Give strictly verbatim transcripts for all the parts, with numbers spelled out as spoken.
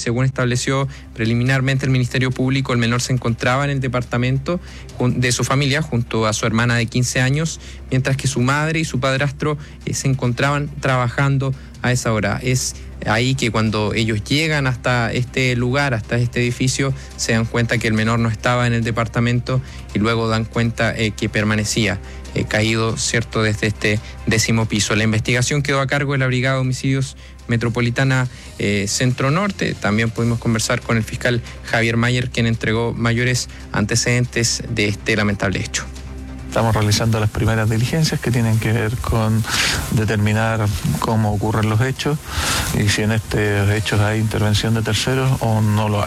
según estableció preliminarmente el Ministerio Público, el menor se encontraba en el departamento de su familia junto a su hermana de quince años, mientras que su madre y su padrastro eh, se encontraban trabajando a esa hora. Es ahí que cuando ellos llegan hasta este lugar, hasta este edificio, se dan cuenta que el menor no estaba en el departamento y luego dan cuenta eh, que permanecía eh, caído, cierto, desde este décimo piso. La investigación quedó a cargo de la Brigada de Homicidios Metropolitana eh, Centro Norte. También pudimos conversar con el fiscal Javier Mayer, quien entregó mayores antecedentes de este lamentable hecho. Estamos realizando las primeras diligencias que tienen que ver con determinar cómo ocurren los hechos y si en estos hechos hay intervención de terceros o no lo hay.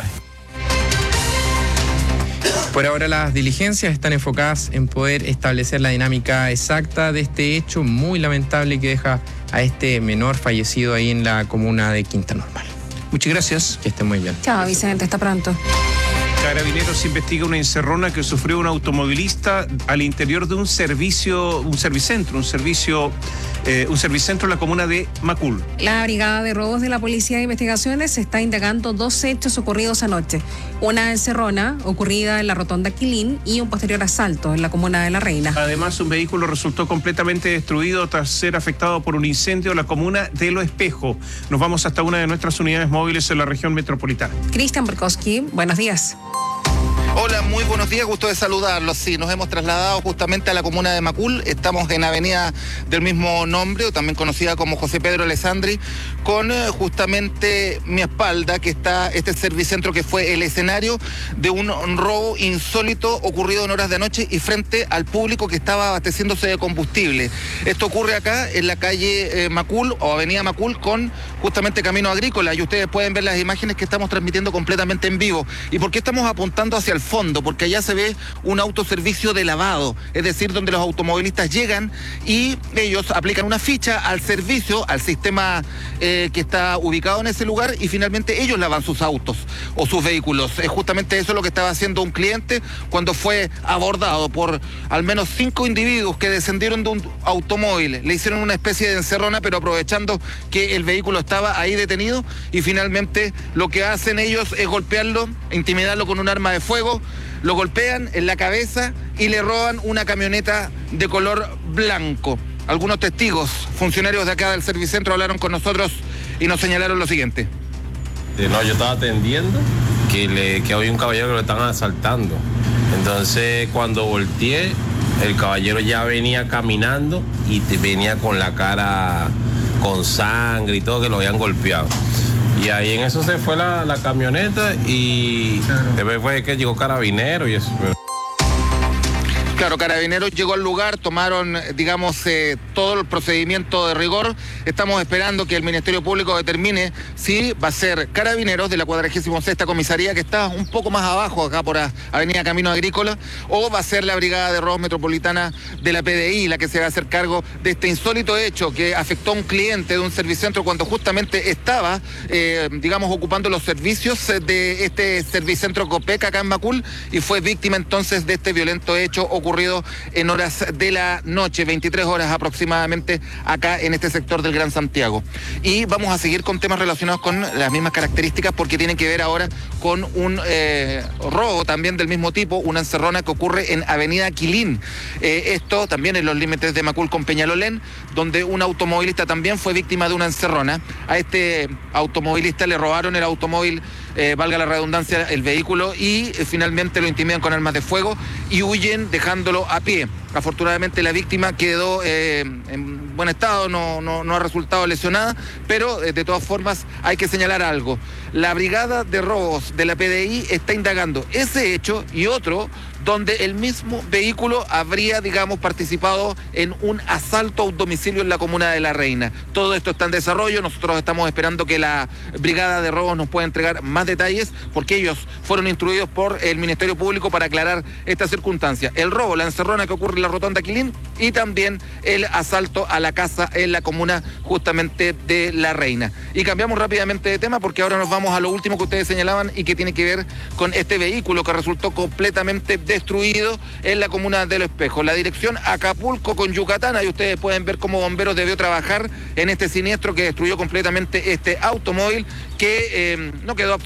Por ahora las diligencias están enfocadas en poder establecer la dinámica exacta de este hecho muy lamentable que deja a este menor fallecido ahí en la comuna de Quinta Normal. Muchas gracias. Que esté muy bien. Chao, Vicente, hasta pronto. Carabineros investiga una encerrona que sufrió un automovilista al interior de un servicio, un servicentro, un servicio, eh, un servicentro en la comuna de Macul. La Brigada de Robos de la Policía de Investigaciones está indagando dos hechos ocurridos anoche. Una encerrona ocurrida en la rotonda Quilín y un posterior asalto en la comuna de La Reina. Además, un vehículo resultó completamente destruido tras ser afectado por un incendio en la comuna de Lo Espejo. Nos vamos hasta una de nuestras unidades móviles en la región metropolitana. Cristian Berkowski, buenos días. Hola, muy buenos días, gusto de saludarlos. Sí, nos hemos trasladado justamente a la comuna de Macul. Estamos en avenida del mismo nombre, o también conocida como José Pedro Alessandri, con eh, justamente mi espalda, que está este servicentro que fue el escenario de un robo insólito ocurrido en horas de noche y frente al público que estaba abasteciéndose de combustible. Esto ocurre acá en la calle eh, Macul o avenida Macul con justamente Camino Agrícola, y ustedes pueden ver las imágenes que estamos transmitiendo completamente en vivo. ¿Y por qué estamos apuntando hacia el fondo? Porque allá se ve un autoservicio de lavado, es decir, donde los automovilistas llegan y ellos aplican una ficha al servicio, al sistema eh, que está ubicado en ese lugar, y finalmente ellos lavan sus autos o sus vehículos. Es justamente eso lo que estaba haciendo un cliente cuando fue abordado por al menos cinco individuos que descendieron de un automóvil. Le hicieron una especie de encerrona, pero aprovechando que el vehículo estaba ahí detenido, y finalmente lo que hacen ellos es golpearlo, intimidarlo con un arma de fuego. Lo golpean en la cabeza y le roban una camioneta de color blanco. Algunos testigos, funcionarios de acá del servicentro, hablaron con nosotros y nos señalaron lo siguiente. No, yo estaba atendiendo que, le, que había un caballero que lo estaban asaltando. Entonces, cuando volteé, el caballero ya venía caminando y venía con la cara con sangre y todo, que lo habían golpeado. Y ahí en eso se fue la, la camioneta y después fue que llegó Carabineros y eso. Claro, Carabineros llegó al lugar, tomaron, digamos, eh, todo el procedimiento de rigor. Estamos esperando que el Ministerio Público determine si va a ser Carabineros de la cuadragésima sexta comisaría, que está un poco más abajo, acá por Avenida Camino Agrícola, o va a ser la Brigada de Robos Metropolitana de la P D I la que se va a hacer cargo de este insólito hecho que afectó a un cliente de un servicentro cuando justamente estaba, eh, digamos, ocupando los servicios de este servicentro Copec acá en Macul, y fue víctima entonces de este violento hecho ocurrido ocurrido en horas de la noche, veintitrés horas aproximadamente, acá en este sector del Gran Santiago. Y vamos a seguir con temas relacionados con las mismas características, porque tienen que ver ahora con un eh, robo también del mismo tipo, una encerrona que ocurre en Avenida Quilín. Eh, esto también en los límites de Macul con Peñalolén, donde un automovilista también fue víctima de una encerrona. A este automovilista le robaron el automóvil, eh, valga la redundancia, el vehículo, y eh, finalmente lo intimidan con armas de fuego y huyen dejándolo a pie. Afortunadamente la víctima quedó eh, en buen estado, no, no, no ha resultado lesionada, pero eh, de todas formas hay que señalar algo. La Brigada de Robos de la P D I está indagando ese hecho y otro donde el mismo vehículo habría, digamos, participado en un asalto a un domicilio en la comuna de La Reina. Todo esto está en desarrollo, nosotros estamos esperando que la Brigada de Robos nos pueda entregar más detalles, porque ellos fueron instruidos por el Ministerio Público para aclarar esta circunstancia. El robo, la encerrona que ocurre en la rotonda Quilín, y también el asalto a la casa en la comuna justamente de La Reina. Y cambiamos rápidamente de tema, porque ahora nos vamos a lo último que ustedes señalaban y que tiene que ver con este vehículo que resultó completamente destruido en la comuna de Lo Espejo. La dirección Acapulco con Yucatán, ahí ustedes pueden ver cómo bomberos debió trabajar en este siniestro que destruyó completamente este automóvil que eh, no quedó